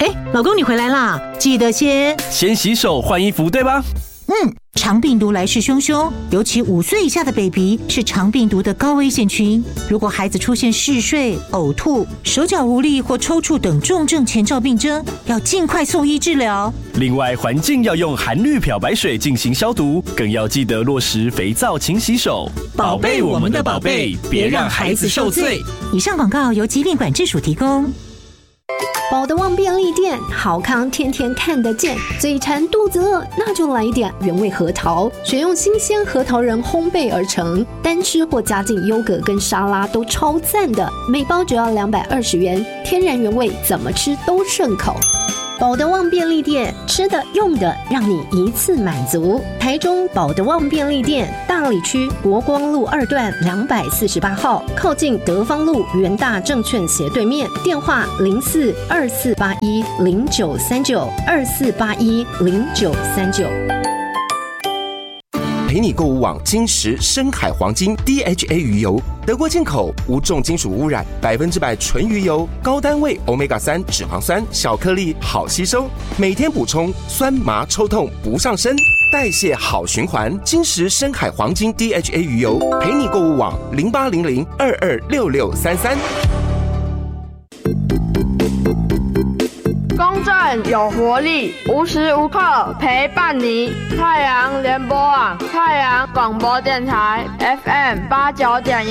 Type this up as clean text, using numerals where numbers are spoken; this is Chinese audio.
老公你回来啦，记得先洗手换衣服，对吧？ 肠病毒来势汹汹，尤其5岁以下的 baby 是肠病毒的高危险群。如果孩子出现嗜睡、呕吐、手脚无力或抽搐等重症前兆病征，要尽快送医治疗。 另外，环境要用含氯漂白水进行消毒，更要记得落实肥皂勤洗手，宝贝我们的宝贝，别让孩子受罪。 以上广告由疾病管制署提供。 宝德旺便利店，好康天天看得见。嘴馋肚子饿，那就来一点原味核桃，选用新鲜核桃仁烘焙而成，单吃或加进优格跟沙拉都超赞的。每包只要220元，天然原味，怎么吃都顺口。宝德旺便利店，吃的用的让你一次满足。台中宝德旺便利店，大里区国光路2段248号，靠近德芳路元大证券斜对面。电话042481093924810939。 陪你购物网金石深海黄金 DHA 鱼油，德国进口，无重金属污染，100%纯鱼油，高单位 Omega-3 脂肪酸，小颗粒，好吸收，每天补充，酸麻抽痛不上身，代谢好循环。金石深海黄金 DHA 鱼油，陪你购物网0800226633。 公正有活力，无时无刻陪伴你。太阳联播网，太阳广播电台 FM89.1